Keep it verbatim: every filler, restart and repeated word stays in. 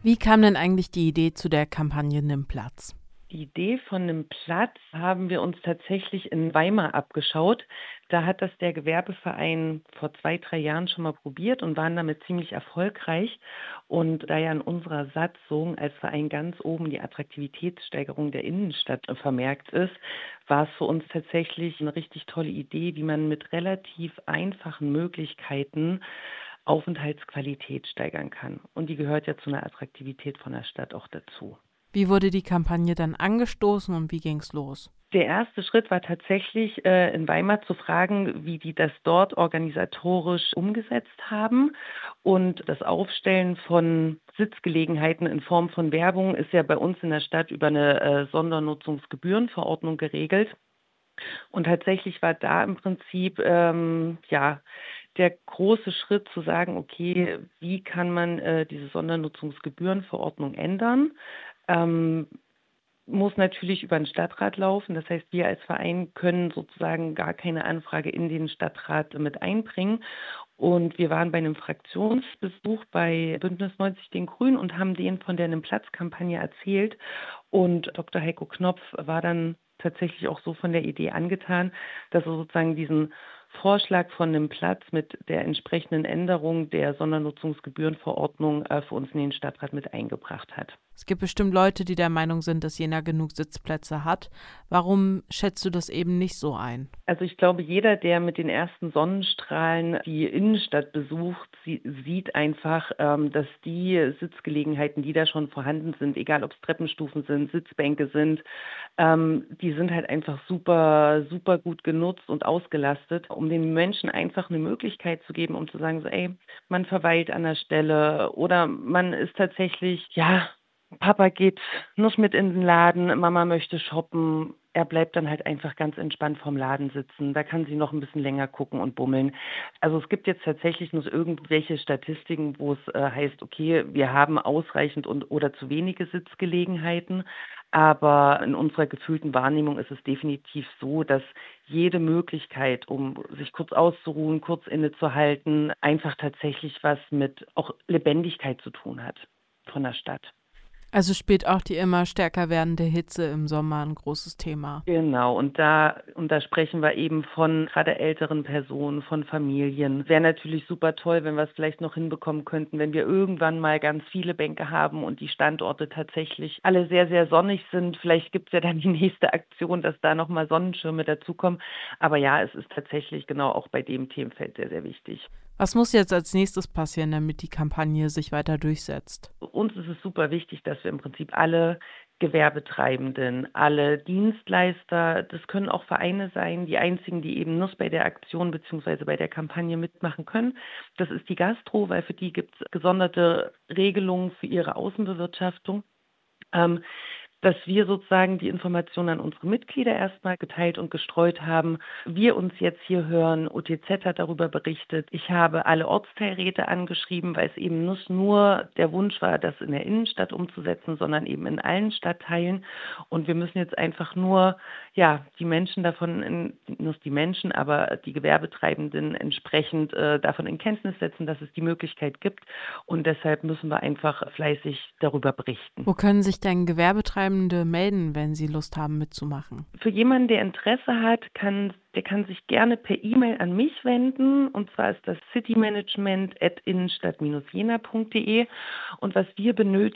Wie kam denn eigentlich die Idee zu der Kampagne Nimm Platz? Die Idee von 'nem Platz haben wir uns tatsächlich in Weimar abgeschaut. Da hat das der Gewerbeverein vor zwei, drei Jahren schon mal probiert und waren damit ziemlich erfolgreich. Und da ja in unserer Satzung als Verein ganz oben die Attraktivitätssteigerung der Innenstadt äh, vermerkt ist, war es für uns tatsächlich 'ne richtig tolle Idee, wie man mit relativ einfachen Möglichkeiten Aufenthaltsqualität steigern kann. Und die gehört ja zu 'ner Attraktivität von der Stadt auch dazu. Wie wurde die Kampagne dann angestoßen und wie ging's los? Der erste Schritt war tatsächlich, äh, in Weimar zu fragen, wie die das dort organisatorisch umgesetzt haben. Und das Aufstellen von Sitzgelegenheiten in Form von Werbung ist ja bei uns in der Stadt über 'ne, äh, Sondernutzungsgebührenverordnung geregelt. Und tatsächlich war da im Prinzip, ähm, ja, der große Schritt zu sagen: „Okay, wie kann man, äh, diese Sondernutzungsgebührenverordnung ändern?“ Ähm, muss natürlich über 'n Stadtrat laufen. Das heißt, wir als Verein können sozusagen gar keine Anfrage in den Stadtrat mit einbringen. Und wir waren bei 'nem Fraktionsbesuch bei Bündnis neunzig Den Grünen und haben denen von der Nimm-Platz-Kampagne erzählt. Und Doktor Heiko Knopf war dann tatsächlich auch so von der Idee angetan, dass er sozusagen diesen Vorschlag von 'nem Platz mit der entsprechenden Änderung der Sondernutzungsgebührenverordnung, äh, für uns in den Stadtrat mit eingebracht hat. Es gibt bestimmt Leute, die der Meinung sind, dass Jena genug Sitzplätze hat. Warum schätzt du das eben nicht so ein? Also, ich glaube, jeder, der mit den ersten Sonnenstrahlen die Innenstadt besucht, sie sieht einfach, ähm, dass die Sitzgelegenheiten, die da schon vorhanden sind, egal ob's Treppenstufen sind, Sitzbänke sind, ähm, die sind halt einfach super super gut genutzt und ausgelastet, um den Menschen einfach 'ne Möglichkeit zu geben, um zu sagen so: „Ey, man verweilt an der Stelle oder man ist tatsächlich ja, Papa geht nicht mit in den Laden, Mama möchte shoppen.“ Er bleibt dann halt einfach ganz entspannt vorm Laden sitzen. Da kann sie noch 'n bisschen länger gucken und bummeln. Also, es gibt jetzt tatsächlich nicht irgendwelche Statistiken, wo's, äh, heißt: „Okay, wir haben ausreichend und oder zu wenige Sitzgelegenheiten.“ Aber in unserer gefühlten Wahrnehmung ist es definitiv so, dass jede Möglichkeit, um sich kurz auszuruhen, kurz innezuhalten, einfach tatsächlich was mit auch Lebendigkeit zu tun hat von der Stadt. Also spielt auch die immer stärker werdende Hitze im Sommer 'n großes Thema? Genau, und da und da sprechen wir eben von grade älteren Personen, von Familien. Wäre natürlich super toll, wenn wir's vielleicht noch hinbekommen könnten, wenn wir irgendwann mal ganz viele Bänke haben und die Standorte tatsächlich alle sehr, sehr sonnig sind. Vielleicht gibt's ja dann die nächste Aktion, dass da noch mal Sonnenschirme dazukommen. Aber ja, es ist tatsächlich genau auch bei dem Themenfeld sehr, sehr wichtig. Was muss jetzt als Nächstes passieren, damit die Kampagne sich weiter durchsetzt? Uns ist es super wichtig, dass wir im Prinzip alle Gewerbetreibenden, alle Dienstleister das können auch Vereine sein, die einzigen, die eben nicht bei der Aktion beziehungsweise bei der Kampagne mitmachen können. Das ist die Gastro, weil für die gibt's gesonderte Regelungen für ihre Außenbewirtschaftung. Ähm, dass wir sozusagen die Informationen an unsere Mitglieder erst mal geteilt und gestreut haben. Wir uns jetzt hier hören, O T Z hat darüber berichtet. Ich habe alle Ortsteilräte angeschrieben, weil's eben nicht nur der Wunsch war, das in der Innenstadt umzusetzen, sondern eben in allen Stadtteilen. Und wir müssen jetzt einfach nur, ja, die Menschen davon in nicht die Menschen, aber die Gewerbetreibenden entsprechend, äh, davon in Kenntnis setzen, dass es die Möglichkeit gibt. Und deshalb müssen wir einfach fleißig darüber berichten. Wo können sich denn Gewerbetreibende melden, wenn sie Lust haben mitzumachen? Für jemanden, der Interesse hat, kann der kann sich gerne per E-Mail an mich wenden. Und zwar ist das citymanagement at innenstadt Bindestrich jena Punkt de. Und was wir benöt